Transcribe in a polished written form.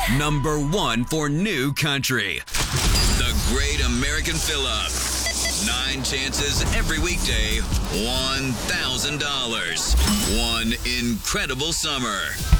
Number 1 for new country. The Great American Fill-Up. 9 chances every weekday. $1,000. One incredible summer.